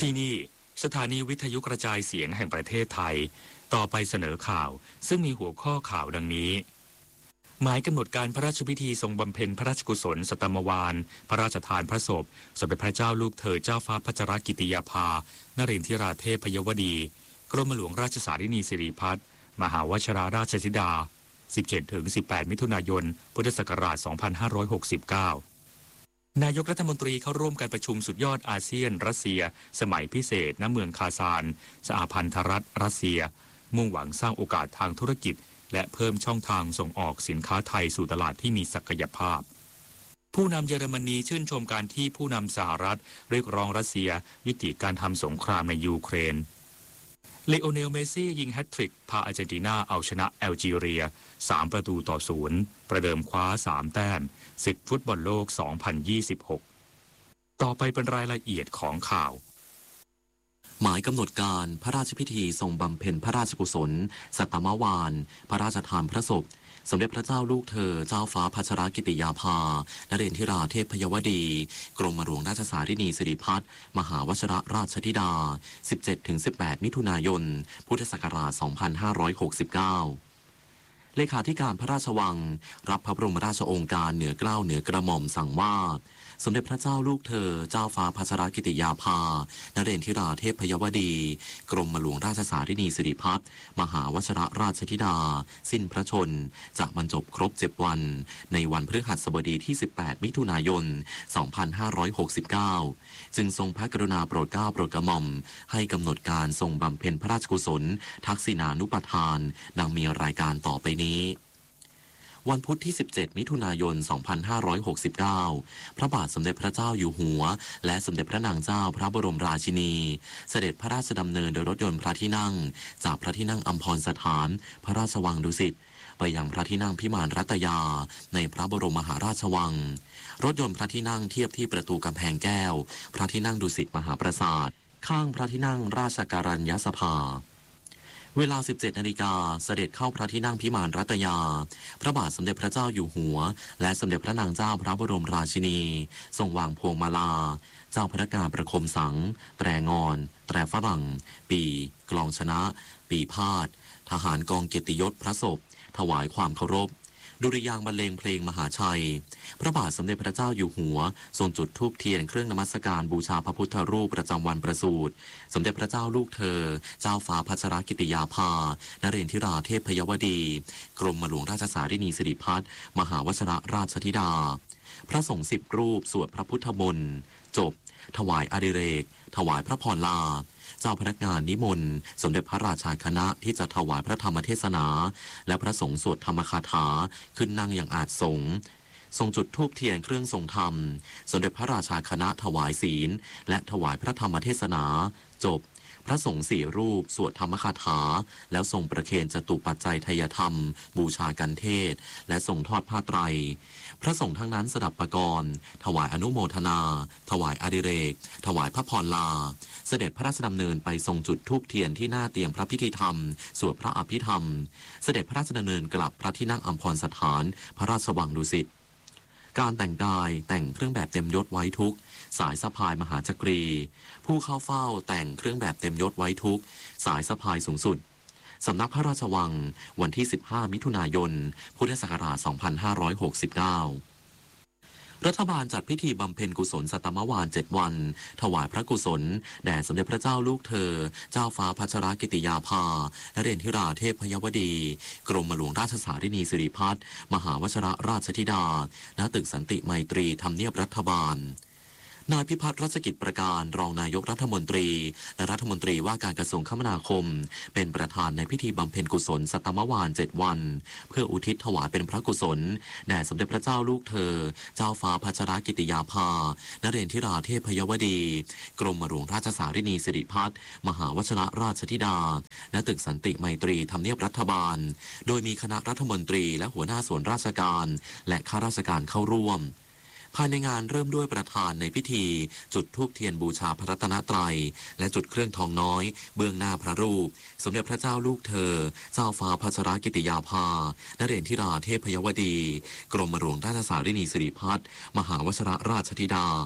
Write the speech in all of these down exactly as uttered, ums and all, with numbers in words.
ที่นี่สถานีวิทยุกระจายเสียงแห่งประเทศไทยต่อไปเสนอข่าวซึ่งมีหัวข้อข่าวดังนี้หมายกำหนดการพระราชพิธีทรงบำเพ็ญพระราชกุศลสัตมวาลพระราชทานพระศพสมเด็จพระเจ้าลูกเธอเจ้าฟ้าพัชรกิติยาภานเรนทิราเทพยวดีกรมหลวงราชสารินีสิริพัฒน์มหาวชิราราชธิดา สิบเจ็ดถึงสิบแปด มิถุนายน พุทธศักราช สองพันห้าร้อยหกสิบเก้า นายกรัฐมนตรีเข้าร่วมการประชุมสุดยอดอาเซียนรัสเซียสมัยพิเศษณเมืองคาซานสหพันธรัฐรัสเซียมุ่งหวังสร้างโอกาสทางธุรกิจและเพิ่มช่องทางส่งออกสินค้าไทยสู่ตลาดที่มีศักยภาพผู้นำเยอรมนีชื่นชมการที่ผู้นำสหรัฐเรียกร้องรัสเซียยุติการทำสงครามในยูเครนเลโอเนลเมสซี่ยิงแฮตทริกพาอาร์เจนตินาเอาชนะแอลจีเรียสามประตูต่อศูนย์ประเดิมคว้าสามแต้มศึกฟุตบอลโลกสองพันยี่สิบหกต่อไปเป็นรายละเอียดของข่าวหมายกำหนดการพระราชพิธีทรงบำเพ็ญพระราชกุศลสัตมวาลพระราชทานพระศพสมเด็จพระเจ้าลูกเธอเจ้าฟ้าพัชรกิติยาภานเรนทิราเทพยวดีกรมหลวงราชสารินีสิริพัฒน์มหาวชิรราชธิดา สิบเจ็ดถึงสิบแปด มิถุนายน พุทธศักราช สองพันห้าร้อยหกสิบเก้า เลขาธิการพระราชวังรับพระบรมราชโองการเหนือเกล้าเหนือกระหม่อมสั่งว่าสมเด็จพระเจ้าลูกเธอเจ้าฟ้าพัชรกิติยาภานเรนทิราเทพยวดีกรมหลวงราชสารินีสิริพัฒน์มหาวชิรราชธิดาสิ้นพระชนจะบรรจบครบเจ็ดวันในวันพฤหัสบดีที่สิบแปดมิถุนายน สองพันห้าร้อยหกสิบเก้า จึงทรงพระกรุณาโปรดเกล้าโปรดกระหม่อมให้กำหนดการทรงบำเพ็ญพระราชกุศลทักษิณานุปทานดังมีรายการต่อไปนี้วันพุธที่สิบเจ็ดมิถุนายน สองพันห้าร้อยหกสิบเก้า พระบาทสมเด็จพระเจ้าอยู่หัวและสมเด็จพระนางเจ้าพระบรมราชินีเสด็จพระราชดำเนินโดยรถยนต์พระที่นั่งจากพระที่นั่งอัมพรสถานพระราชวังดุสิตไปยังพระที่นั่งพิมานรัตยาในพระบรมมหาราชวังรถยนต์พระที่นั่งเทียบที่ประตูกำแพงแก้วพระที่นั่งดุสิตมหาปราสาทข้างพระที่นั่งราชการัญญสภาเวลา สิบเจ็ด นาฬิกาเสด็จเข้าพระที่นั่งพิมานรัตยาพระบาทสมเด็จพระเจ้าอยู่หัวและสมเด็จพระนางเจ้าพระบรมราชินีทรงวางพวงมาลาเจ้าพนักงานประคมสังแตรงอนแตรฝรั่งปีกลองชนะปีพาดทหารกองเกียรติยศพระศพถวายความเคารพดุริยางค์บรรเลงเพลงมหาชัยพระบาทสมเด็จพระเจ้าอยู่หัวทรงจุดธูปเทียนเครื่องนมัสการบูชาพระพุทธรูปประจำวันประสูติสมเด็จพระเจ้าลูกเธอเจ้าฟ้าพัชรกิติยาภานเรนทิราเทพยวดีกรมหลวงราชสารินีสิริพัฒน์มหาวชิรราชธิดาพระสงฆ์สิบรูปสวดพระพุทธมนต์จบถวายอดิเรกถวายพระพรลาเจ้าพนักงานนิมนต์สมเด็จพระราชาคณะที่จะถวายพระธรรมเทศนาและพระสงฆ์สวดธรรมคาถาขึ้นนั่งอย่างอาจสงฆ์ทรงจุดธูปเทียนเครื่องทรงธรรมสมเด็จพระราชาคณะถวายศีลและถวายพระธรรมเทศนาจบพระสงฆ์สี่รูปสวดธรรมคาถาแล้วทรงประเคนจตุปัจจัยทายธรรมบูชากันเทศและทรงทอดผ้าไตรพระสงฆ์ทั้งนั้นสดับประกรณ์ถวายอนุโมทนาถวายอดิเรกถวายพระพรลาเสด็จพระราชดำเนินไปทรงจุดธูปเทียนที่หน้าเตียงพระพิธีธรรมสวดพระอภิธรรมเสด็จพระราชดำเนินกลับพระที่นั่งอัมพรสถานพระราชวังดุสิตการแต่งกายแต่งเครื่องแบบเต็มยศไว้ทุกสายสะพายมหาจักรีผู้เข้าเฝ้าแต่งเครื่องแบบเต็มยศไว้ทุกสายสะพายสูงสุดสำนักพระราชวังวันที่สิบห้ามิถุนายนพุทธศักราชสองพันห้าร้อยหกสิบเก้ารัฐบาลจัดพิธีบำเพ็ญกุศลสัตมวาลเจ็ดวันถวายพระกุศลแด่สมเด็จพระเจ้าลูกเธอเจ้าฟ้าพัชรกิติยาภานเรนทิราเทพยวดีกรมหลวงราชสารินีสิริพัฒน์มหาวชิรราชธิดาณตึกสันติไมตรีทำเนียบรัฐบาลนายพิพัฒน์รัชกิจประการรองนายกรัฐมนตรีและรัฐมนตรีว่าการกระทรวงคมนาคมเป็นประธานในพิธีบำเพ็ญกุศลสัตมวาลเจ็ดวันเพื่ออุทิศถวายเป็นพระกุศลแด่สมเด็จพระเจ้าลูกเธอเจ้าฟ้าพัชรกิติยาภานเรนทิราเทพยวดีกรมหลวงราชสารินีสิริพัฒน์มหาวชิรราชธิดาณตึกสันติไมตรีทำเนียบรัฐบาลโดยมีคณะรัฐมนตรีและหัวหน้าส่วนราชการและข้าราชการเข้าร่วมภายในงานเริ่มด้วยประธานในพิธีจุดธูปเทียนบูชาพระรัตนตรัยและจุดเครื่องทองน้อยเบื้องหน้าพระรูปสมเด็จพระเจ้าลูกเธอเจ้าฟ้าพัชรกิติยาภานเรนทิราเทพยวดีกรมหลวงราชสารินีสิริพัฒน์มหาวชิรราชธิดา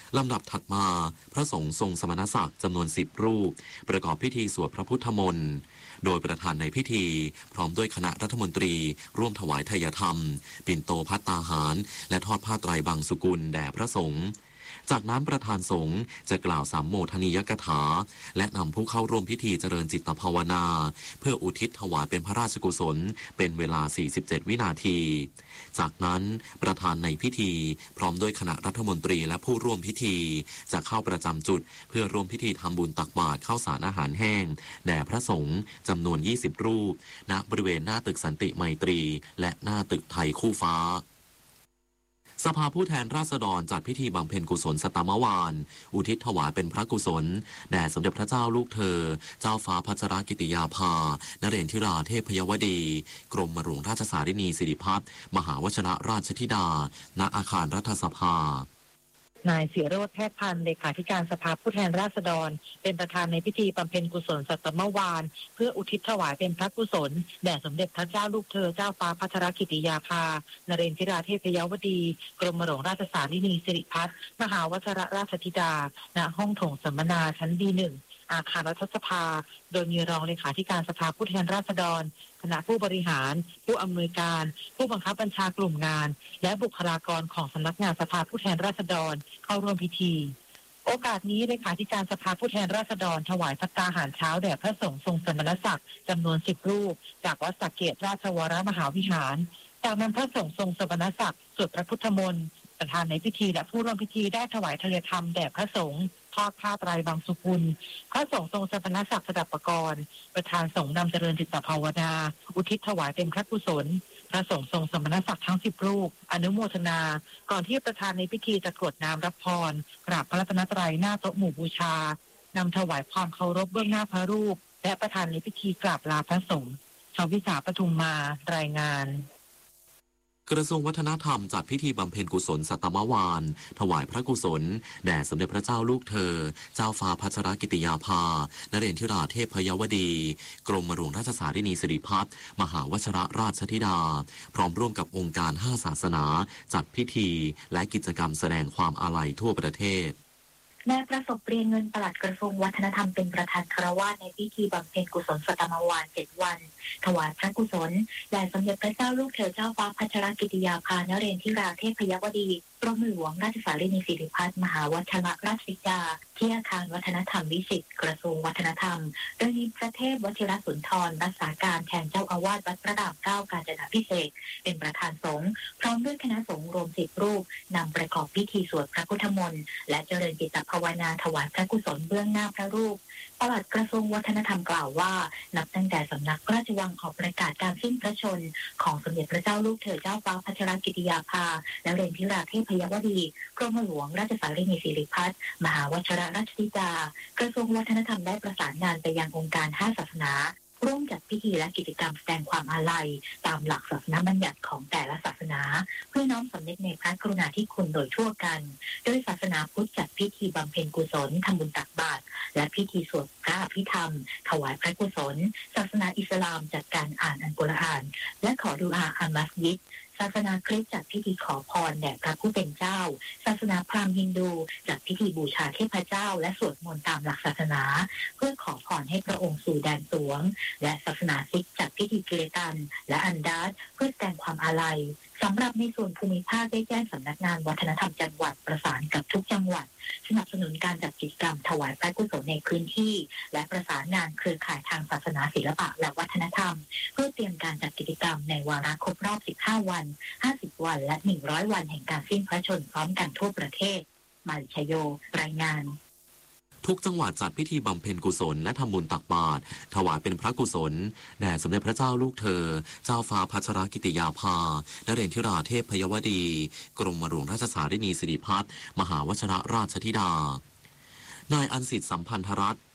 ลำดับถัดมาพระสงฆ์ทรงสมณศักดิ์จำนวนสิบรูปประกอบพิธีสวดพระพุทธมนต์โดยประธานในพิธีพร้อมด้วยคณะรัฐมนตรีร่วมถวายทายธรรมปิ่นโตภัตตาหารและทอดผ้าไตรบางสุกุลแด่พระสงฆ์จากนั้นประธานสงฆ์จะกล่าวสามโมทนียกถาและนำผู้เข้าร่วมพิธีเจริญจิตภาวนาเพื่ออุทิศถวายเป็นพระราชกุศลเป็นเวลาสี่สิบเจ็ดวินาทีจากนั้นประธานในพิธีพร้อมด้วยคณะรัฐมนตรีและผู้ร่วมพิธีจะเข้าประจำจุดเพื่อร่วมพิธีทำบุญตักบาตรข้าวสารอาหารแห้งแด่พระสงฆ์จำนวนยี่สิบรูปณบริเวณหน้าตึกสันติไมตรีและหน้าตึกไทยคู่ฟ้าสภาผู้แทนราษฎรจัดพิธีบำเพ็ญกุศลสตมวานอุทิศถวายเป็นพระกุศลแด่สมเด็จพระเจ้าลูกเธอเจ้าฟ้าพัชรกิติยาภานเรนทิราเทพยวดีกรมหลวงราชสารินีสิริพัฒน์มหาวชิรราชธิดาณอาคารรัฐสภานายศิโรจน์แพทย์พันธ์เลขาธิการสภาผู้แทนราษฎรเป็นประธานในพิธีบำเพ็ญกุศลสัตมวานเพื่ออุทิศถวายเป็นพระกุศลแด่สมเด็จพระเจ้าลูกเธอเจ้าฟ้าพัชรกิติยาภานเรนทิราเทพยวดีกรมหลวงราชสารินีสิริพัฒน์มหาวชิรราชธิดาณห้องโถงสัมมนาชั้นดีหนึ่งอาคารรัฐสภาโดยมีรองเลขาธิการสภาผู้แทนราษฎรคณะผู้บริหารผู้อำนวยการผู้บังคับบัญชากลุ่มงานและบุคลากรของสำนักงานสภาผู้แทนราษฎรเข้าร่วมพิธีโอกาสนี้เลขาธิการสภาผู้แทนราษฎรถวายภัตตาหารเช้าแด่พระสงฆ์ทรงสมณศักดิ์จำนวนสิบรูปจากวัดสักเกตราชวรมหาวิหารจากนั้นพระสงฆ์ทรงสมณศักดิ์สวดพระพุทธมนต์ประธานในพิธีและผู้ร่วมพิธีได้ถวายทายธรรมแด่พระสงฆ์ทอดผ้าไตรบางสุกุลพระสงฆ์ทรงสมณศักดิ์สดับปกรณ์ประธานสงฆ์นำเจริญจิตภาวนาอุทิศถวายเป็นพระกุศลพระสงฆ์ทรงสมณศักดิ์ทั้งสิบรูปอนุโมทนาก่อนที่ประธานในพิธีจะกรวดน้ำรับพรกราบพระรัตนตรัยหน้าโต๊ะหมู่บูชานำถวายความเคารพเบื้องหน้าพระรูปและประธานในพิธีกราบลาพระสงฆ์ชวิสาปทุมมารายงานกระทรวงวัฒนธรรมจัดพิธีบำเพ็ญกุศลสัตมวานถวายพระกุศลแด่สมเด็จพระเจ้าลูกเธอเจ้าฟ้าพัชรกิติยาภานเรนทิราเทพยวดีกรมหลวงราชสารินีสิริพัฒน์มหาวชิรราชธิดาพร้อมร่วมกับองค์การห้าศาสนาจัดพิธีและกิจกรรมแสดงความอาลัยทั่วประเทศนายประสบเปรียงเงินปลัดกระทรวงวัฒนธรรมเป็นประธานคารวะในพิธีบำเพ็ญกุศลสัตมวานเจ็ดวันถวายพระกุศลแด่สมเด็จพระเจ้าลูกเธอเจ้าฟ้าพัชรกิติยาภานเรนทิราเทพยวดีกรมหลวงราชสารินีสิริพัฒน์มหาวชิรราชธิดาที่อาคารวัฒนธรรมวิสิตกระทรวงวัฒนธรรมโดยมีพระเทพวชิรสุนทรรักษาการแทนเจ้าอาวาสวัดพระรามเก้ากาญจนาภิเษกเป็นประธานสงฆ์พร้อมด้วยคณะสงฆ์รวมสิบรูปนำประกอบพิธีสวดพระพุทธมนต์และเจริญจิตภาวนาถวายพระกุศลเบื้องหน้าพระรูปปลัดกระทรวงวัฒนธรรมกล่าวว่านับตั้งแต่สำนักพระราชวังออกประกาศการสิ้นพระชนม์ของสมเด็จพระเจ้าลูกเธอเจ้าฟ้าพัชรกิติยาภาและเรนทิราเทพยวดีกรมหลวงราชสารินีสิริพัฒน์มหาวชิรราชธิดากระทรวงวัฒนธรรมได้ประสานงานไปยังองค์การห้าศาสนาร่วมจัดพิธีและกิจกรรมแสดงความอาลัยตามหลักศาสนาบัญญัติของแต่ละศาสนาเพื่อน้อมสำนึกในพระกรุณาธิคุณโดยทั่วกันโดยศาสนาพุทธจัดพิธีบำเพ็ญกุศลทำบุญตักบาตรและพิธีสวดพระอภิธรรมถวายพระกุศลศาสนาอิสลามจัดการอ่านอัลกุรอานและขอดุอาอัลมัสยิดศาสนาคริสต์จัดพิธีขอพรแด่พระผู้เป็นเจ้าศาสนาพราหมณ์ฮินดูจัดพิธีบูชาเทพเจ้าและสวดมนต์ตามหลักศาสนาเพื่อขอพรให้พระองค์สู่แดนสวงและศาสนาซิกจัดพิธีเกเรตันและอันดาสเพื่อแสดงความอาลัยสำหรับในส่วนภูมิภาคได้แจ้งสำนักงานวัฒนธรรมจังหวัดประสานกับทุกจังหวัดสนับสนุนการจัดกิจกรรมถวายพระกุศลในพื้นที่และประสานงานเครือข่ายทางศาสนาศิลปะและวัฒนธรรมเพื่อเตรียมการจัดกิจกรรมในวาระครบรอบสิบห้าวันห้าสิบวันและหนึ่งร้อยวันแห่งการสิ้นพระชนม์พร้อมกันทั่วประเทศมาริชโยรายงานทุกจังหวัดจัดพิธีบำเพ็ญกุศลและทำบุญตักบาตรถวายเป็นพระกุศลแด่สมเด็จพระเจ้าลูกเธอเจ้าฟ้าพัชรกิติยาภานเรนทิราเทพยวดีกรมหลวงราชสารินีสิริพัฒน์มหาวชิรราชธิดานายอันสิทธิ์สัมพันธรัตน์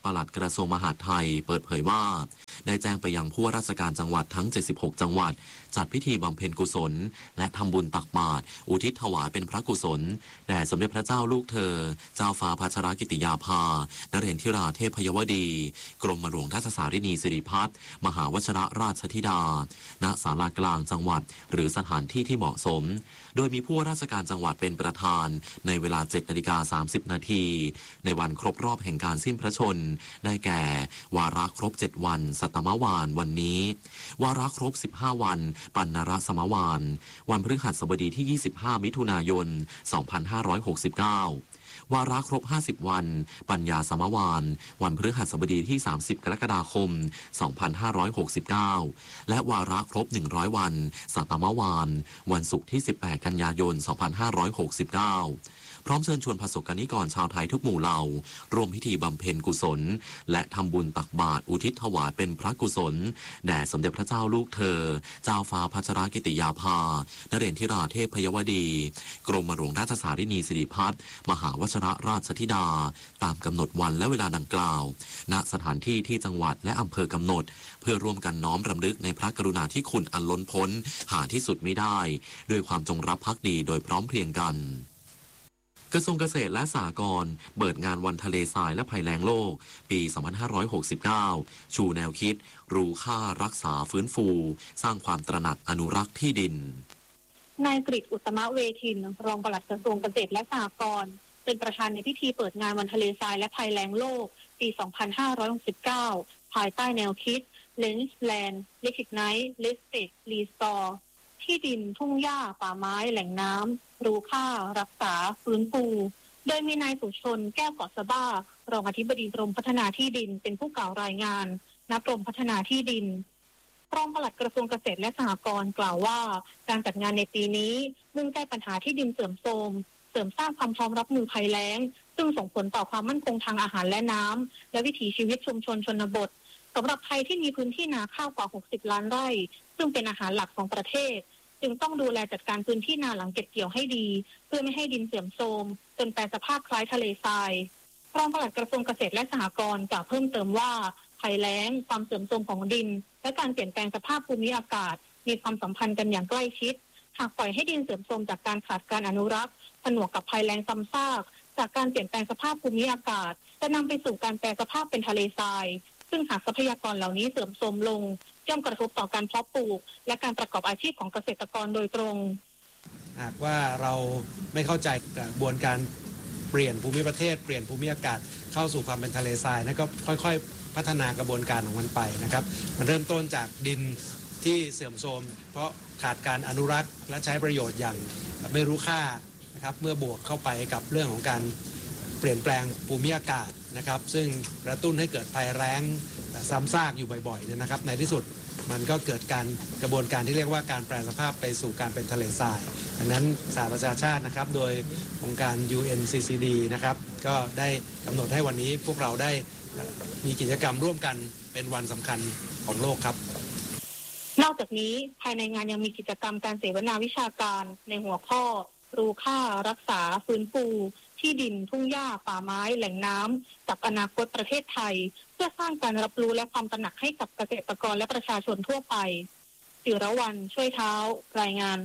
ปลัดกระทรวงมหาดไทยเปิดเผยว่าได้แจ้งไปยังผู้ว่าราชการจังหวัดทั้งเจ็ดสิบหกจังหวัดจัดพิธีบำเพ็ญกุศลและทำบุญตักบาตรอุทิศถวายเป็นพระกุศลแด่สมเด็จพระเจ้าลูกเธอเจ้าฟ้าพัชรกิติยาภานเรนทิราเทพยวดี กรมหลวงราชสารินีสิริพัฒน์มหาวชรราชธิดาณศาลากลางจังหวัดหรือสถานที่ที่เหมาะสมโดยมีผู้ว่าราชการจังหวัดเป็นประธานในเวลา เจ็ดนาฬิกาสามสิบนาทีในวันครบรอบแห่งการสิ้นพระชนม์ได้แก่วาระครบเจ็ดวันสัตมวานวันนี้วาระครบสิบห้าวันปัณณรสมวานวันพฤหัสบดีที่ยี่สิบห้ามิถุนายนสองพันห้าร้อยหกสิบเก้าวาระครบห้าสิบวันปัญญาสมวานวันพฤหัสบดีที่สามสิบกรกฎาคมสองพันห้าร้อยหกสิบเก้าและวาระครบหนึ่งร้อยวันสัตมวานวันศุกร์ที่สิบแปดกันยายนสองพันห้าร้อยหกสิบเก้าพร้อมเชิญชวนประสบกนิกรชาวไทยทุกหมู่เหล่าร่วมพิธีบำเพ็ญกุศลและทำบุญตักบาตรอุทิศถวายเป็นพระกุศลแด่สมเด็จพระเจ้าลูกเธอเจ้าฟ้าพัชรกิติยาภานเรนทิราเทพยวดี กรมหลวงราชสารินีสิริพัฒน์มหาวชรราชธิดาตามกำหนดวันและเวลาดังกล่าวณสถานที่ที่จังหวัดและอำเภอกำหนดเพื่อร่วมกันน้อมรำลึกในพระกรุณาธิคุณอันล้นพ้นหาที่สุดไม่ได้ด้วยความจงรักภักดีโดยพร้อมเพรียงกันกระทรวงเกษตรและสหกรณ์เปิดงานวันทะเลทรายและภัยแล้งโลกปี สองพันห้าร้อยหกสิบเก้า ชูแนวคิดรู้ค่ารักษาฟื้นฟูสร้างความตระหนักอนุรักษ์ที่ดินนายกฤษอุตตมเวทินรองปลัดกระทรวงเกษตรและสหกรณ์เป็นประธานในพิธีเปิดงานวันทะเลทรายและภัยแล้งโลกปี สองพันห้าร้อยหกสิบเก้า ภายใต้แนวคิด Lens Land Recognize Respect Restore ที่ดินทุ่งหญ้าป่าไม้แหล่งน้ำรู้ค่ารักษาฟื้นฟูโดยมีนายสุชนแก้วเกาะสะบ้ารองอธิบดีกรมพัฒนาที่ดินเป็นผู้กล่าวรายงานณกรมพัฒนาที่ดินรองปลัดกระทรวงเกษตรและสหกรณ์กล่าวว่าการจัดงานในปีนี้มุ่งแก้ปัญหาที่ดินเสื่อมโทรมเสริมสร้างความพร้อมรับมือภัยแล้งซึ่งส่งผลต่อความมั่นคงทางอาหารและน้ำและวิถีชีวิตชุมชนชนบทสำหรับไทยที่มีพื้นที่นาข้าวกว่าหกสิบล้านไร่ซึ่งเป็นอาหารหลักของประเทศจึงต้องดูแลจัดการพื้นที่นาหลังเก็บเกี่ยวให้ดีเพื่อไม่ให้ดินเสื่อมโทรมจนแปรสภาพคล้ายทะเลทรายรองปลัดกระทรวงเกษตรและสหกรณ์กล่าวเพิ่มเติมว่าภัยแล้งความเสื่อมโทรมของดินและการเปลี่ยนแปลงสภาพภูมิอากาศมีความสัมพันธ์กันอย่างใกล้ชิดหากปล่อยให้ดินเสื่อมโทรมจากการขาดการอนุรักษ์ผนวกกับภัยแล้งซ้ำซากจากการเปลี่ยนแปลงสภาพภูมิอากาศจะนำไปสู่การแปรสภาพเป็นทะเลทรายซึ่งหากทรัพยากรเหล่านี้เสื่อมโทรมลงย่อมกระทบต่อการเพาะปลูกและการประกอบอาชีพของเกษตรกรโดยตรงหากว่าเราไม่เข้าใจกระบวนการเปลี่ยนภูมิประเทศเปลี่ยนภูมิอากาศเข้าสู่ความเป็นทะเลทรายนั่นก็ค่อยๆพัฒนากระบวนการของมันไปนะครับมันเริ่มต้นจากดินที่เสื่อมโทรมเพราะขาดการอนุรักษ์และใช้ประโยชน์อย่างไม่รู้ค่านะครับเมื่อบวกเข้าไปกับเรื่องของการเปลี่ยนแปลงภูมิอากาศนะครับซึ่งกระตุ้นให้เกิดภัยแล้งซ้ำซากอยู่บ่อยๆเนี่ยนะครับในที่สุดมันก็เกิดการกระบวนการที่เรียกว่าการแปรสภาพไปสู่การเป็นทะเลทรายดังนั้นสหประชาชาตินะครับโดยองค์การ ยู เอ็น ซี ซี ดี นะครับก็ได้กำหนดให้วันนี้พวกเราได้มีกิจกรรมร่วมกันเป็นวันสำคัญของโลกครับนอกจากนี้ภายในงานยังมีกิจกรรมการเสวนาวิชาการในหัวข้อรู้ค่ารักษาฟื้นฟูที่ดินทุ่งหญ้าป่าไม้แหล่งน้ำกับอนาคตประเทศไทยเพื่อสร้างการรับรู้และความตระหนักให้กับเกษตรกรและประชาชนทั่วไปจิรวรรณช่วยเท้ารายงาน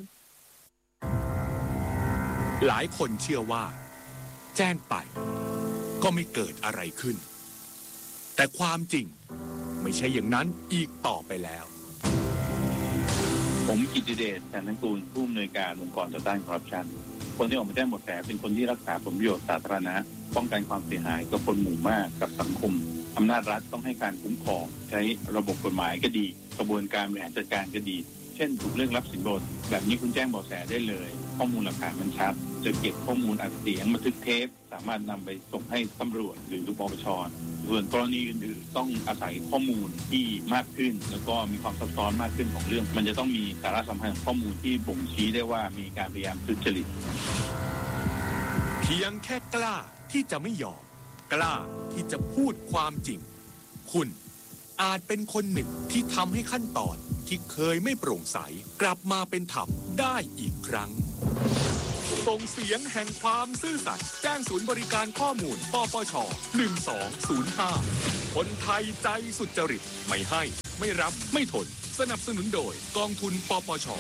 หลายคนเชื่อว่าแจ้งไปก็ไม่เกิดอะไรขึ้นแต่ความจริงไม่ใช่อย่างนั้นอีกต่อไปแล้วผมกิตติเดช แสนทั้งกูลผู้อำนวยการองค์กรต่อต้านคอร์รัปชันคนที่ออกมาแจ้งเบาะแสเป็นคนที่รักษาผลประโยชน์สาธารณะป้องกันความเสียหายกับคนหมู่มากกับสังคมอำนาจรัฐต้องให้การคุ้มครองใช้ระบบกฎหมายก็ดีกระบวนการบริหารจัดการก็ดีเช่นถูกเรื่องรับสินบนแบบนี้คุณแจ้งเบาะแสได้เลยข้อมูลหลักฐานมันชัดจะเก็บข้อมูลอัดเสียงบันทึกเทปสามารถนำไปส่งให้ตำรวจหรือปปช.ส่วนกรณีอื่นๆต้องอาศัยข้อมูลที่มากขึ้นแล้วก็มีความซับซ้อนมากขึ้นของเรื่องมันจะต้องมีสาระสำคัญของข้อมูลที่บ่งชี้ได้ว่ามีการพยายามทุจริตเพียงแค่กล้าที่จะไม่ยอมกล้าที่จะพูดความจริงคุณอาจเป็นคนหนึ่งที่ทำให้ขั้นตอนที่เคยไม่โปร่งใสกลับมาเป็นธรรมได้อีกครั้งส่งเสียงแห่งความซื่อสัตย์แจ้งศูนย์บริการข้อมูลปปชหนึ่งสองศูนย์ห้าคนไทยใจสุจริตไม่ให้ไม่รับไม่ทนสนับสนุนโดยกองทุนปปช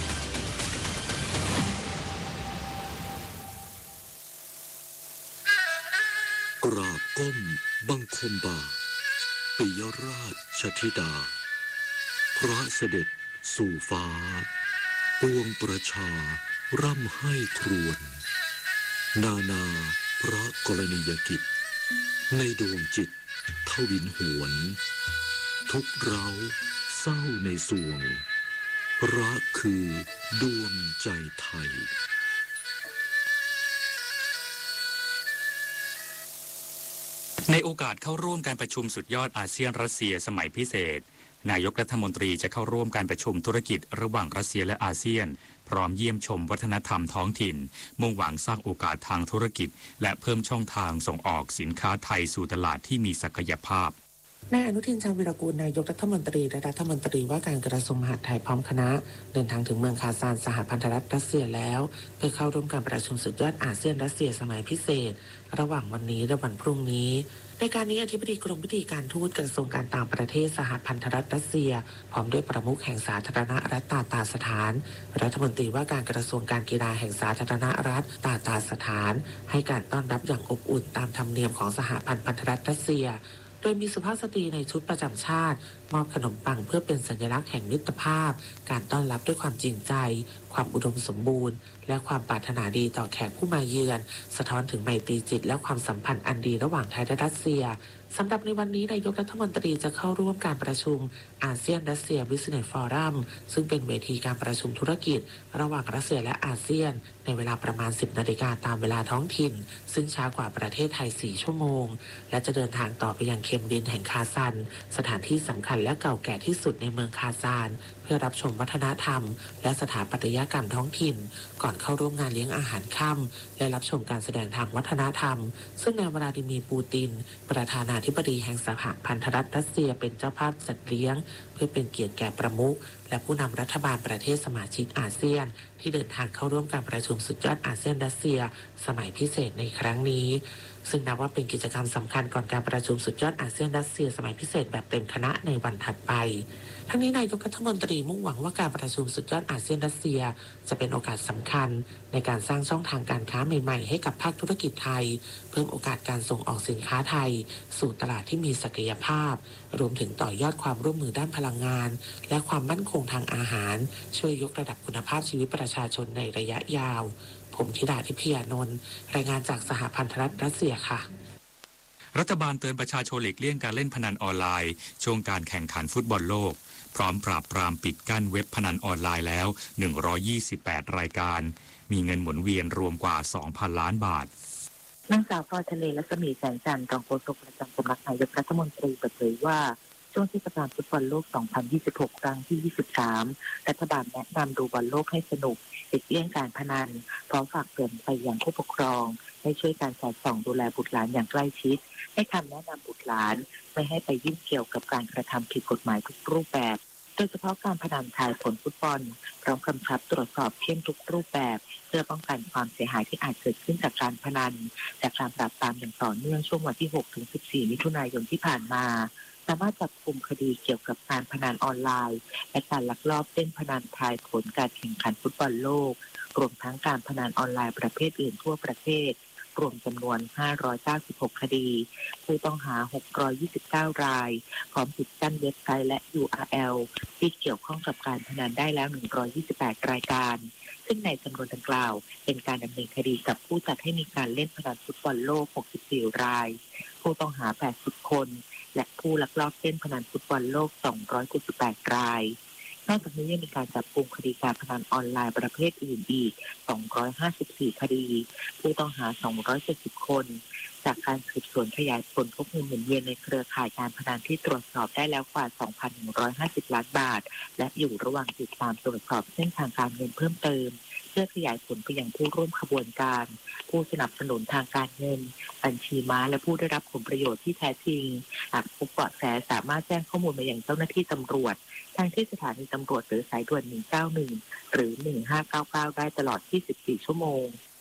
กราบก้มบังคมบาปิยราชธิดาพระเสด็จสู่ฟ้าปวงประชาร่ำให้ครวญนานาพระกรณียกิจในดวงจิตทวินหวนทุกเราเศร้าในสวงพระคือดวงใจไทยในโอกาสเข้าร่วมการประชุมสุดยอดอาเซียนรัสเซียสมัยพิเศษนายกรัฐมนตรีจะเข้าร่วมการประชุมธุรกิจระหว่างรัสเซียและอาเซียนพร้อมเยี่ยมชมวัฒนธรรมท้องถิ่นมุ่งหวังสร้างโอกาสทางธุรกิจและเพิ่มช่องทางส่งออกสินค้าไทยสู่ตลาดที่มีศักยภาพนายอนุทินชาญวิรากูลนายกรัฐมนตรีและรัฐมนตรีว่าการกระทรวงมหาดไทยพร้อมคณะเดินทางถึงเมืองคาซานสหพันธรัฐรัสเซียแล้วเพื่อเข้าร่วมการประชุมสุดยอดอาเซียนรัสเซียสมัยพิเศษระหว่างวันนี้และวันพรุ่งนี้ในการนี้อธิบดีกรมวิธีการทูตกระทรวงการต่างประเทศสหพันธรัฐรัสเซียพร้อมด้วยประมุขแห่งสาธารณรัฐตาตาสถานรัฐมนตรีว่าการกระทรวงการกีฬาแห่งสาธารณรัฐตาตาสถานให้การต้อนรับอย่างอบอุ่นตามธรรมเนียมของสหพันธรัฐรัสเซียโดยมีสุภาพสตรีในชุดประจำชาติมอบขนมปังเพื่อเป็นสัญลักษณ์แห่งมิตรภาพการต้อนรับด้วยความจริงใจความอุดมสมบูรณ์และความปรารถนาดีต่อแขกผู้มาเยือนสะท้อนถึงไมตรีจิตและความสัมพันธ์อันดีระหว่างไทยและรัสเซียสำหรับในวันนี้นายกรัฐมนตรีจะเข้าร่วมการประชุมอาเซียนรัสเซียบิสเนสฟอรัมซึ่งเป็นเวทีการประชุมธุรกิจระหว่างรัสเซียและอาเซียนในเวลาประมาณสิบนาฬิกาตามเวลาท้องถิ่นซึ่งช้ากว่าประเทศไทยสี่ชั่วโมงและจะเดินทางต่อไปยังเคมดินแห่งคาซันสถานที่สำคัญและเก่าแก่ที่สุดในเมืองคาซานเพื่อรับชมวัฒนธรรมและสถาปัตยกรรมท้องถิ่นก่อนเข้าร่วมงานเลี้ยงอาหารค่ำและรับชมการแสดงทางวัฒนธรรมซึ่งนายวลาดิมีร์ปูตินประธานาธิบดีแห่งสหพันธรัฐรัสเซียเป็นเจ้าภาพจัดเลี้ยงเพื่อเป็นเกียรติแก่ประมุขและผู้นำรัฐบาลประเทศสมาชิกอาเซียนที่เดินทางเข้าร่วมการประชุมสุดยอดอาเซียนรัสเซียสมัยพิเศษในครั้งนี้ซึ่งนับว่าเป็นกิจกรรมสำคัญก่อนการประชุมสุดยอดอาเซียนรัสเซียสมัยพิเศษแบบเต็มคณะในวันถัดไปทั้งนี้นายกรัฐมนตรีมุ่งหวังว่าการประชุมสุดยอดอาเซียนรัสเซียจะเป็นโอกาสสำคัญในการสร้างช่องทางการค้าใหม่ๆให้กับภาคธุรกิจไทยเพิ่มโอกาสการส่งออกสินค้าไทยสู่ตลาดที่มีศักยภาพรวมถึงต่อยอดความร่วมมือด้านพลังงานและความมั่นคงทางอาหารช่วยยกระดับคุณภาพชีวิตประชาชนในระยะยาวผมธิดาทิพยานนท์รายงานจากสหพันธรัฐรัสเซียค่ะรัฐบาลเตือนประชาชนหลีกเลี่ยงการเล่นพนันออนไลน์ช่วงการแข่งขันฟุตบอลโลกพร้อมปราบปรามปิดกั้นเว็บพนันออนไลน์แล้วหนึ่งร้อยยี่สิบแปดรายการมีเงินหมุนเวียนรวมกว่า สองพัน ล้านบาทนางสาวพรทะเลรัศมีแสงจันทร์รองโฆษกประจำสำนักนายกรัฐมนตรีเปิดเผยว่าช่วงเทศกาลฟุตบอลโลก สองพันยี่สิบหก ครั้งที่ ยี่สิบสาม รัฐบาลแนะนำดูบอลโลกให้สนุกหลีกเลี่ยงการพนันพร้อมฝากเตือนไปยังผู้ปกครองให้ช่วยการสอดส่องดูแลบุตรหลานอย่างใกล้ชิดให้คำแนะนำบุตรหลานไม่ให้ไปยุ่งเกี่ยวกับการกระทำผิดกฎหมายทุกรูปแบบโดยเฉพาะการพนันทายผลฟุตบอลพร้อมกำชับตรวจสอบเข้มทุกรูปแบบเพื่อป้องกันความเสียหายที่อาจเกิดขึ้นจากการพนันจากการปราบปรามอย่างต่อเนื่องช่วงวันที่ หกถึงสิบสี่ มิถุนายนที่ผ่านมาสามารถจับกุมคดีเกี่ยวกับการพนันออนไลน์และการลักลอบเล่นพนันทายผลการแข่งขันฟุตบอลโลกรวมทั้งการพนันออนไลน์ประเภทอื่นทั่วประเทศรวมจำนวนห้าร้อยเก้าสิบหกคดีผู้ต้องหาหกร้อยยี่สิบเก้ารายพร้อมปิดกั้นเว็บไซต์และ ยู อาร์ แอล ที่เกี่ยวข้องกับการพนันได้แล้วหนึ่งร้อยยี่สิบแปดรายการซึ่งในจำนวนดังกล่าวเป็นการดำเนินคดีกับผู้จัดให้มีการเล่นพนันฟุตบอลโลกหกสิบสี่รายผู้ต้องหาแปดสิบคนและผู้ลักลอบเล่นพนันฟุตบอลโลกสองร้อยเจ็ดสิบแปดรายนอกจากนี้ยังมีการจับกุมคดีการพนันออนไลน์ประเภทอื่นอีกสองร้อยห้าสิบสี่คดีผู้ต้องหาสองร้อยเจ็ดสิบคนจากการสืบสวนขยายผลพบเงินหมุนเวียนในเครือข่ายการพนันที่ตรวจสอบได้แล้วกว่า สองพันหนึ่งร้อยห้าสิบ ล้านบาทและอยู่ระหว่างติดตามตรวจสอบเส้นทางการเงินเพิ่มเติมเพื่อขยายผลไปยังผู้ร่วมขบวนการผู้สนับสนุนทางการเงินบัญชีม้าและผู้ได้รับผลประโยชน์ที่แท้จริงหากพบเบาะแสสามารถแจ้งข้อมูลมายังเจ้าหน้าที่ตำรวจทางที่สถานีตำรวจหรือสายด่วนหนึ่งเก้าหนึ่งหรือหนึ่งห้าเก้าเก้าได้ตลอดยี่สิบสี่ชั่วโมง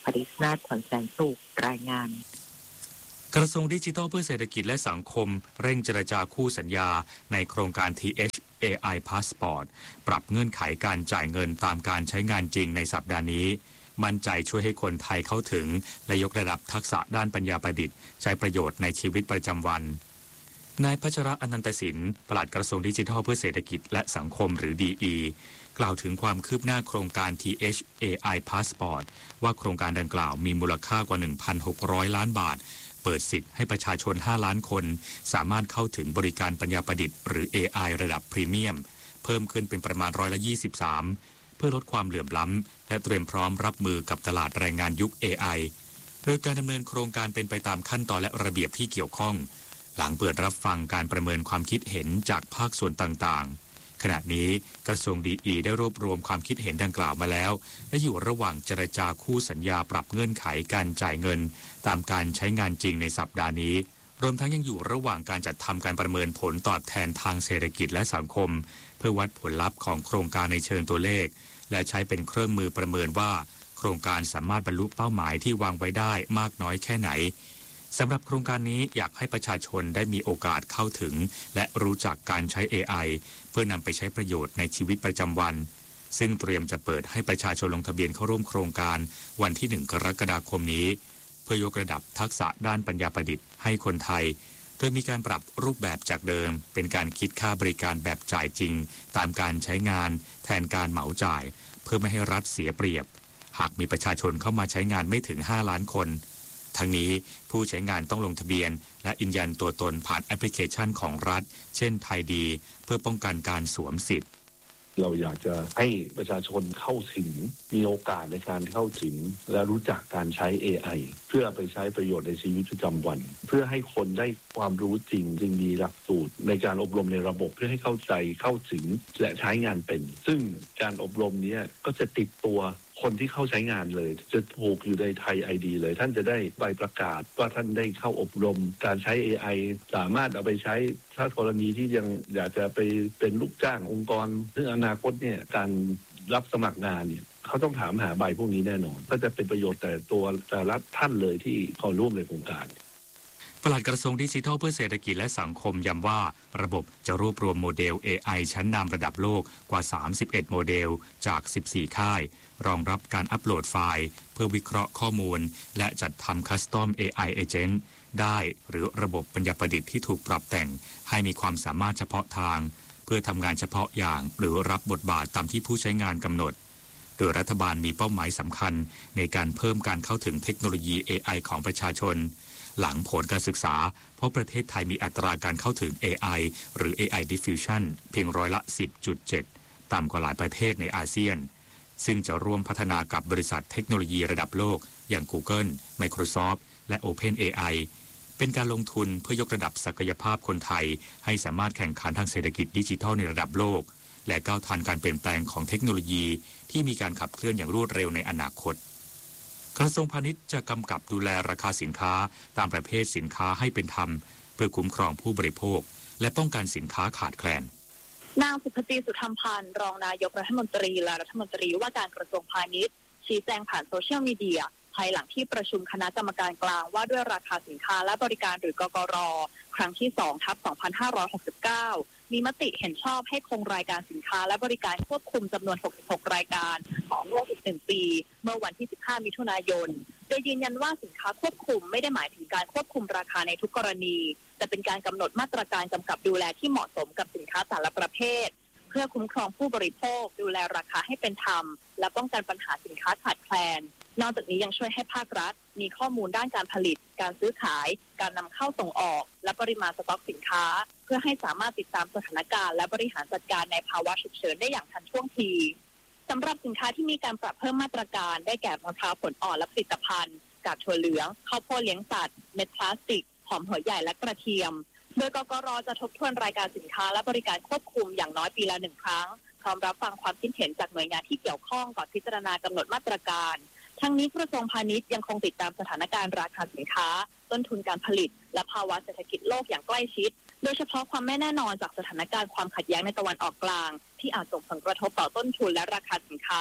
ริศนาถขวัญแสงสุขรายงานกระทรวงดิจิทัลเพื่อเศรษฐกิจและสังคมเร่งเจรจาคู่สัญญาในโครงการ ที เอช เอ ไอ Passport ปรับเงื่อนไขการจ่ายเงินตามการใช้งานจริงในสัปดาห์นี้มั่นใจช่วยให้คนไทยเข้าถึงและยกระดับทักษะด้านปัญญาประดิษฐ์ใช้ประโยชน์ในชีวิตประจำวันนายพัชระอนันตสินปลัดกระทรวงดิจิทัลเพื่อเศรษฐกิจและสังคมหรือ ดี อี กล่าวถึงความคืบหน้าโครงการ ที เอช เอ ไอ Passport ว่าโครงการดังกล่าวมีมูลค่ากว่า หนึ่งพันหกร้อย ล้านบาทเปิดสิทธิ์ให้ประชาชนห้าล้านคนสามารถเข้าถึงบริการปัญญาประดิษฐ์หรือ เอ ไอ ระดับพรีเมียมเพิ่มขึ้นเป็นประมาณร้อยละยี่สิบสามเพื่อลดความเหลื่อมล้ำและเตรียมพร้อมรับมือกับตลาดแรงงานยุค เอ ไอ โดยการดำเนินโครงการเป็นไปตามขั้นตอนและระเบียบที่เกี่ยวข้องหลังเปิดรับฟังการประเมินความคิดเห็นจากภาคส่วนต่างๆขณะนี้กระทรวง ดี อี ได้รวบรวมความคิดเห็นดังกล่าวมาแล้วและอยู่ระหว่างเจรจาคู่สัญญาปรับเงื่อนไขการจ่ายเงินตามการใช้งานจริงในสัปดาห์นี้รวมทั้งยังอยู่ระหว่างการจัดทำการประเมินผลตอบแทนทางเศรษฐกิจและสังคมเพื่อวัดผลลัพธ์ของโครงการในเชิงตัวเลขและใช้เป็นเครื่องมือประเมินว่าโครงการสามารถบรรลุเป้าหมายที่วางไว้ได้มากน้อยแค่ไหนสำหรับโครงการนี้อยากให้ประชาชนได้มีโอกาสเข้าถึงและรู้จักการใช้ เอ ไอ เพื่อนำไปใช้ประโยชน์ในชีวิตประจำวันซึ่งเตรียมจะเปิดให้ประชาชนลงทะเบียนเข้าร่วมโครงการวันที่หนึ่งกรกฎาคมนี้เพื่อยกระดับทักษะด้านปัญญาประดิษฐ์ให้คนไทยโดยมีการปรับรูปแบบจากเดิมเป็นการคิดค่าบริการแบบจ่ายจริงตามการใช้งานแทนการเหมาจ่ายเพื่อไม่ให้รัฐเสียเปรียบหากมีประชาชนเข้ามาใช้งานไม่ถึงห้าล้านคนทั้งนี้ผู้ใช้งานต้องลงทะเบียนและยืนยันตัวตนผ่านแอปพลิเคชันของรัฐเช่นไทยดีเพื่อป้องกันการสวมสิทธิ์เราอยากจะให้ประชาชนเข้าถึงมีโอกาสในการเข้าถึงและรู้จักการใช้ เอ ไอ เพื่อไปใช้ประโยชน์ในชีวิตประจำวันเพื่อให้คนได้ความรู้จริงจึงมีหลักสูตรในการอบรมในระบบเพื่อให้เข้าใจเข้าถึงและใช้งานเป็นซึ่งการอบรมนี้ก็จะติดตัวคนที่เข้าใช้งานเลยจะผูกอยู่ในไทย ไอ ดี เลยท่านจะได้ใบประกาศว่าท่านได้เข้าอบรมการใช้ เอ ไอ สามารถเอาไปใช้ถ้ากรณีที่ยังอยากจะไปเป็นลูกจ้างองค์กรซึ่งอนาคตเนี่ยการรับสมัครงานเนี่ยเขาต้องถามหาใบพวกนี้แน่นอนก็จะเป็นประโยชน์แต่ตัวแต่ละท่านเลยที่เข้าร่วมในโครงการปลัดกระทรวงดิจิทัลเพื่อเศรษฐกิจและสังคมย้ำว่าระบบจะรวบรวมโมเดล เอ ไอ ชั้นนำระดับโลกกว่าสามสิบเอ็ดโมเดลจากสิบสี่ค่ายรองรับการอัปโหลดไฟล์เพื่อวิเคราะห์ข้อมูลและจัดทำคัสตอม เอ ไอ Agent ได้หรือระบบปัญญาประดิษฐ์ที่ถูกปรับแต่งให้มีความสามารถเฉพาะทางเพื่อทำงานเฉพาะอย่างหรือรับบทบาทตามที่ผู้ใช้งานกำหนดโดยรัฐบาลมีเป้าหมายสำคัญในการเพิ่มการเข้าถึงเทคโนโลยี เอ ไอ ของประชาชนหลังผลการศึกษาเพราะประเทศไทยมีอัตราการเข้าถึง เอ ไอ หรือ เอ ไอ Diffusion เพียงร้อยละ สิบจุดเจ็ด ต่ำกว่าหลายประเทศในอาเซียนซึ่งจะร่วมพัฒนากับบริษัทเทคโนโลยีระดับโลกอย่าง Google, Microsoft และ OpenAI เป็นการลงทุนเพื่อยกระดับศักยภาพคนไทยให้สามารถแข่งขันทางเศรษฐกิจดิจิทัลในระดับโลกและก้าวทันการเปลี่ยนแปลงของเทคโนโลยีที่มีการขับเคลื่อนอย่างรวดเร็วในอนาคตกระทรวงพาณิชย์จะกำกับดูแลราคาสินค้าตามประเภทสินค้าให้เป็นธรรมเพื่อคุ้มครองผู้บริโภคและป้องกันสินค้าขาดแคลนนางสุภจีสุธรรมพันธ์รองนายกรัฐมนตรีและรัฐมนตรีว่าการกระทรวงพาณิชย์ชี้แจงผ่านโซเชียลมีเดียภายหลังที่ประชุมคณะกรรมการกลางว่าด้วยราคาสินค้าและบริการหรือกกร.ครั้งที่สองทับสองพันห้าร้อยหกสิบเก้ามีมติเห็นชอบให้คงรายการสินค้าและบริการควบคุมจำนวนหกสิบหกรายการของรอบอีกหนึ่งปีเมื่อวันที่สิบห้ามิถุนายนโดยยืนยันว่าสินค้าควบคุมไม่ได้หมายถึงการควบคุมราคาในทุกกรณีแต่เป็นการกำหนดมาตรการกำกับดูแลที่เหมาะสมกับสินค้าแต่ละประเภทเพื่อคุ้มครองผู้บริโภคดูแลราคาให้เป็นธรรมและป้องกันปัญหาสินค้าขาดแคลนนอกจากนี้ยังช่วยให้ภาครัฐมีข้อมูลด้านการผลิตการซื้อขายการนำเข้าส่งออกและปริมาณสต็อกสินค้าเพื่อให้สามารถติดตามสถานการณ์และบริหารจัดการในภาวะฉุกเฉินได้อย่างทันท่วงทีสำหรับสินค้าที่มีการปรับเพิ่มมาตรการได้แก่มะพร้าวผลอ่อนและผลิตภัณฑ์กากถั่วเหลืองข้าวโพดเลี้ยงสัตว์เม็ดพลาสติกหอมหัวใหญ่และกระเทียมโดยกกร.จะทบทวนรายการสินค้าและบริการควบคุมอย่างน้อยปีละหนึ่งครั้งพร้อมรับฟังความคิดเห็นจากหน่วยงานที่เกี่ยวข้องก่อนพิจารณากำหนดมาตรการทั้งนี้กระทรวงพาณิชย์ยังคงติดตามสถานการณ์ราคาสินค้าต้นทุนการผลิตและภาวะเศรษฐกิจโลกอย่างใกล้ชิดโดยเฉพาะความไม่แน่นอนจากสถานการณ์ความขัดแย้งในตะวันออกกลางที่อาจส่งผลกระทบต่อต้นทุนและราคาสินค้า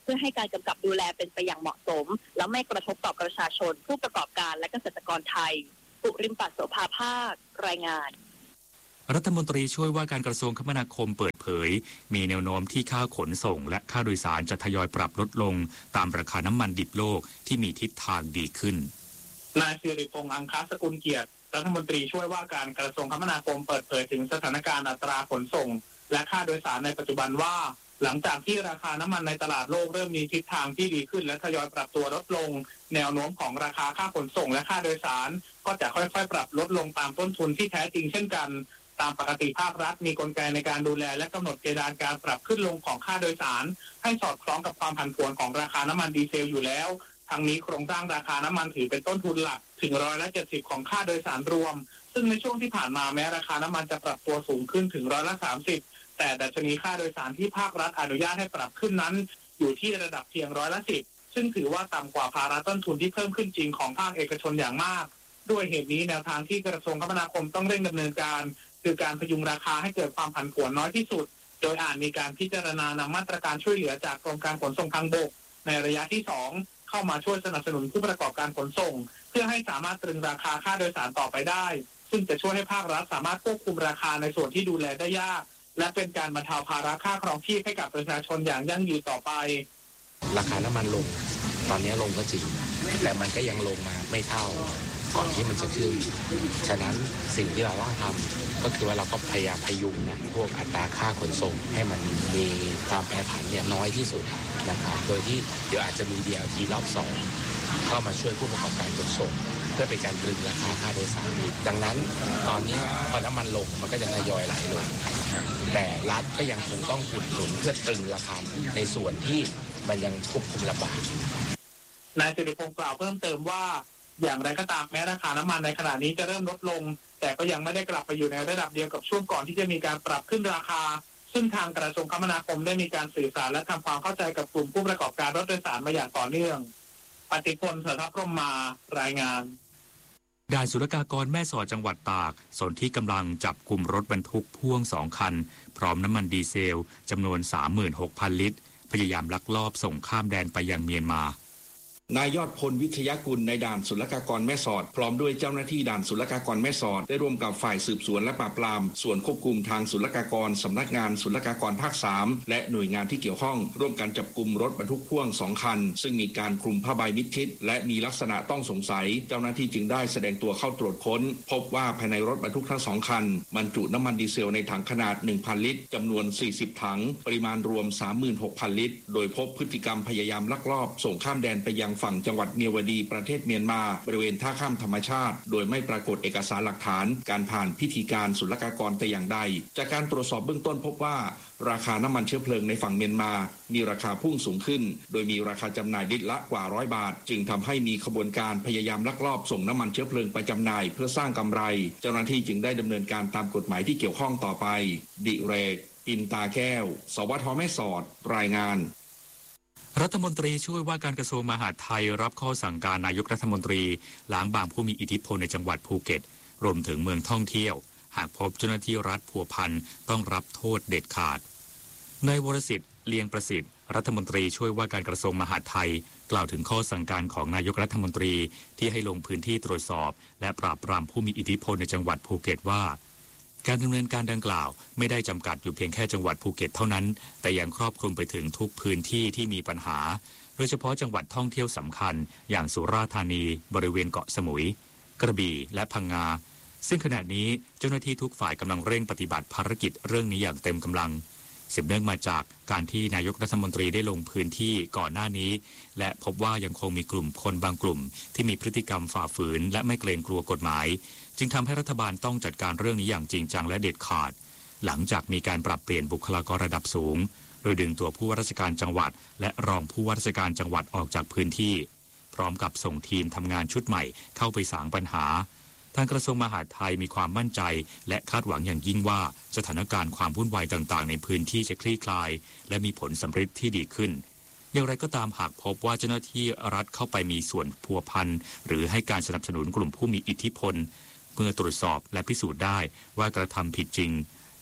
พื่อให้การกำกับดูแลเป็นไปอย่างเหมาะสมและไม่กระทบต่อประชาชนผู้ประกอบการและเกษตรกรไทยปุริมปัสโสภาภาครายงานรัฐมนตรีช่วยว่าการกระทรวงคมนาคมเปิดเผยมีแนวโน้มที่ค่าขนส่งและค่าโดยสารจะทยอยปรับลดลงตามราคาน้ำมันดิบโลกที่มีทิศทางดีขึ้นนายสิริพงษ์อังคสกุลเกียรติรัฐมนตรีช่วยว่าการกระทรวงคมนาคมเปิดเผยถึงสถานการณ์อัตราขนส่งและค่าโดยสารในปัจจุบันว่าหลังจากที่ราคาน้ำมันในตลาดโลกเริ่มมีทิศทางที่ดีขึ้นและทยอยปรับตัวลดลงแนวโน้มของราคาค่าขนส่งและค่าโดยสารก็จะค่อยๆปรับลดลงตามต้นทุนที่แท้จริงเช่นกันตามปกติภาครัฐมีกลไกในการดูแลและกำหนดเพดานการปรับขึ้นลงของค่าโดยสารให้สอดคล้องกับความผันผวนของราคาน้ำมันดีเซลอยู่แล้วทั้งนี้โครงสร้างราคาน้ำมันถือเป็นต้นทุนหลักถึงร้อยละเจ็ดสิบของค่าโดยสารรวมซึ่งในช่วงที่ผ่านมาแม้ราคาน้ำมันจะปรับตัวสูงขึ้นถึงร้อยละสามสิบแต่ดัชนีค่าโดยสารที่ภาครัฐอนุญาตให้ปรับขึ้นนั้นอยู่ที่ระดับเพียงร้อยละสิบซึ่งถือว่าต่ำกว่าภาระต้นทุนที่เพิ่มขึ้นจริงของภาคเอกชนอย่างมากด้วยเหตุนี้แนวทางที่กระทรวงคมนาคมต้องเร่งดำเนินการคือการพยุงราคาให้เกิดความผันผวนน้อยที่สุดโดยอาจมีการพิจารณานำมาตรการช่วยเหลือจากกรมการขนส่งทางบกในระยะที่สองเข้ามาช่วยสนับสนุนผู้ประกอบการขนส่งเพื่อให้สามารถตรึงราคาค่าโดยสารต่อไปได้ซึ่งจะช่วยให้ภาครัฐสามารถควบคุมราคาในส่วนที่ดูแลได้ยากและเป็นการบรรเทาภาระค่าครองชีพให้กับประชาชนอย่างยั่งยืนต่อไปราคาน้ำมันลงตอนนี้ลงก็จริงแต่มันก็ยังลงมาไม่เท่าก่อนที่มันจะขึ้นฉะนั้นสิ่งที่เราต้องทำก็คือว่าเราก็พยายามพยุงนะพวกอัตราค่าขนส่งให้มันมีความแปรผันเนี่ยน้อยที่สุดนะครับโดยที่เดี๋ยวอาจจะมี ดี แอล ที รอบสองเข้ามาช่วยผู้ประกอบการขนส่งเพื่อเป็นการตรึงราคาค่าโดยสารดังนั้นตอนนี้พอน้ำมันลงมันก็จะทยอยไหลลงแต่รัฐก็ยังคงต้องอุดหนุนเพื่อตรึงราคาในส่วนที่มันยังควบคุมลำบากนายสิริพงษ์กล่าวเพิ่มเติมว่าอย่างไรก็ตามแม้ราคาน้ำมันในขณะนี้จะเริ่มลดลงแต่ก็ยังไม่ได้กลับไปอยู่ในระดับเดียวกับช่วงก่อนที่จะมีการปรับขึ้นราคาซึ่งทางกระทรวงคมนาคมได้มีการสื่อสารและทำความเข้าใจกับกลุ่มผู้ประกอบการรถโดยสารมาอย่างต่อเนื่องปฏิพลเสถียรพรหมมารายงานด่านศุลกากรแม่สอดจังหวัดตากสนที่กำลังจับกลุ่มรถบรรทุกพ่วงสองคันพร้อมน้ำมันดีเซลจำนวน สามหมื่นหกพัน ลิตรพยายามลักลอบส่งข้ามแดนไปยังเมียนมานายยอดพลวิทยากุลในด่านศุลกากรแม่สอดพร้อมด้วยเจ้าหน้าที่ด่านศุลกากรแม่สอดได้ร่วมกับฝ่ายสืบสวนและปราบปรามส่วนควบคุมทางศุลกากรสำนักงานศุลกากรภาคสามและหน่วยงานที่เกี่ยวข้องร่วมกันจับกุมรถบรรทุกพ่วงสองคันซึ่งมีการคลุมผ้าใบมิดชิดและมีลักษณะต้องสงสัยเจ้าหน้าที่จึงได้แสดงตัวเข้าตรวจค้นพบว่าภายในรถบรรทุกทั้งสองคันบรรจุน้ำมันดีเซลในถังขนาด หนึ่งพัน ลิตรจำนวนสี่สิบถังปริมาณรวม สามหมื่นหกพัน ลิตรโดยพบพฤติกรรมพยายามลักลอบส่งข้ามแดนไปยังฝั่งจังหวัดเมียวดีประเทศเมียนมาบริเวณท่าข้ามธรรมชาติโดยไม่ปรากฏเอกสารหลักฐานการผ่านพิธีการศุลกากรแต่อย่างใดจากการตรวจสอบเบื้องต้นพบว่าราคาน้ำมันเชื้อเพลิงในฝั่งเมียนมามีราคาพุ่งสูงขึ้นโดยมีราคาจำหน่ายลิตรละกว่าร้อยบาทจึงทำให้มีขบวนการพยายามลักลอบส่งน้ำมันเชื้อเพลิงไปจำหน่ายเพื่อสร้างกำไรเจ้าหน้าที่จึงได้ดำเนินการตามกฎหมายที่เกี่ยวข้องต่อไปดิเรกอินตาแก้วสวทแม่สอดรายงานรัฐมนตรีช่วยว่าการกระทรวงมหาดไทยรับข้อสั่งการนายกรัฐมนตรีล้างบางผู้มีอิทธิพลในจังหวัดภูเก็ตรวมถึงเมืองท่องเที่ยวหากพบเจ้าหน้าที่รัฐพัวพันต้องรับโทษเด็ดขาดนายวรสิทธิ์เลียงประสิทธิ์รัฐมนตรีช่วยว่าการกระทรวงมหาดไทยกล่าวถึงข้อสั่งการของนายกรัฐมนตรีที่ให้ลงพื้นที่ตรวจสอบและปราบปรามผู้มีอิทธิพลในจังหวัดภูเก็ตว่าการดำเนินการดังกล่าวไม่ได้จำกัดอยู่เพียงแค่จังหวัดภูเก็ตเท่านั้นแต่ยังครอบคลุมไปถึงทุกพื้นที่ที่มีปัญหาโดยเฉพาะจังหวัดท่องเที่ยวสำคัญอย่างสุราษฎร์ธานีบริเวณเกาะสมุยกระบี่และพังงาซึ่งขณะนี้เจ้าหน้าที่ทุกฝ่ายกำลังเร่งปฏิบัติภารกิจเรื่องนี้อย่างเต็มกำลังสืบเนื่องมาจากการที่นายกรัฐมนตรีได้ลงพื้นที่ก่อนหน้านี้และพบว่ายังคงมีกลุ่มคนบางกลุ่มที่มีพฤติกรรมฝ่าฝืนและไม่เกรงกลัวกฎหมายจึงทำให้รัฐบาลต้องจัดการเรื่องนี้อย่างจริงจังและเด็ดขาดหลังจากมีการปรับเปลี่ยนบุคลากรระดับสูงโดยดึงตัวผู้ว่าราชการจังหวัดและรองผู้ว่าราชการจังหวัดออกจากพื้นที่พร้อมกับส่งทีมทำงานชุดใหม่เข้าไปสางปัญหาทางกระทรวงมหาดไทยมีความมั่นใจและคาดหวังอย่างยิ่งว่าสถานการณ์ความวุ่นวายต่างๆในพื้นที่จะคลี่คลายและมีผลสำเร็จที่ดีขึ้นอย่างไรก็ตามหากพบว่าเจ้าหน้าที่รัฐเข้าไปมีส่วนพัวพันหรือให้การสนับสนุนกลุ่มผู้มีอิทธิพลเมื่อตรวจสอบและพิสูจน์ได้ว่ากระทำผิดจริง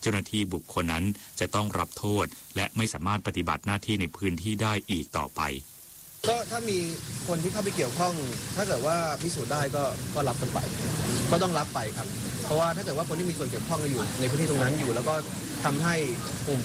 เจ้าหน้าที่บุคคลนั้นจะต้องรับโทษและไม่สามารถปฏิบัติหน้าที่ในพื้นที่ได้อีกต่อไปก็ถ้ามีคนที่เข้าไปเกี่ยวข้องถ้าเกิดว่าพิสูจน์ได้ก็ก็รับกันไปก็ต้องรับไปครับเพราะว่าถ้าเกิดว่าคนที่มีส่วนเกี่ยวข้องอยู่ในพื้นที่ตรงนั้นอยู่แล้วก็ทำให้กลุ่ม